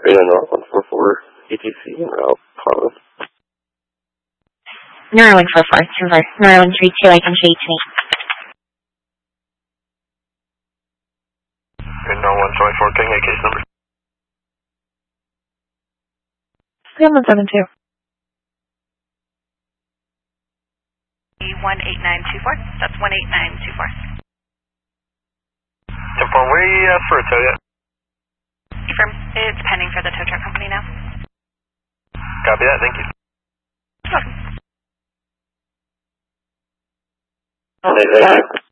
North 144, ETC, and route Harlan. North 144, North 132, I can show you to me. North 124, can I get case number? 772. 18924. That's 18924. Inform, where you asked for a tow yet? Confirm. It's pending for the tow truck company now. Copy that, thank you. You're welcome.